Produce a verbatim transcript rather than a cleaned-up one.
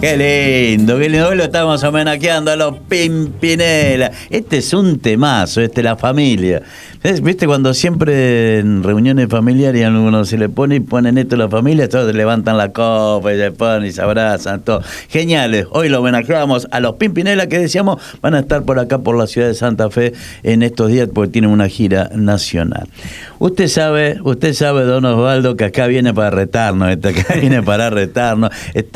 Qué lindo, qué lindo. Hoy lo estamos homenajeando a los Pimpinela. Este es un temazo, este, la familia. ¿Viste cuando siempre en reuniones familiares a uno se le pone y ponen esto la familia, todos levantan la copa y se ponen y se abrazan, todo. Geniales. Hoy lo homenajeamos a los Pimpinela, que decíamos van a estar por acá por la ciudad de Santa Fe en estos días porque tienen una gira nacional. Usted sabe, usted sabe, don Osvaldo, que acá viene para retarnos, acá viene para retarnos. Está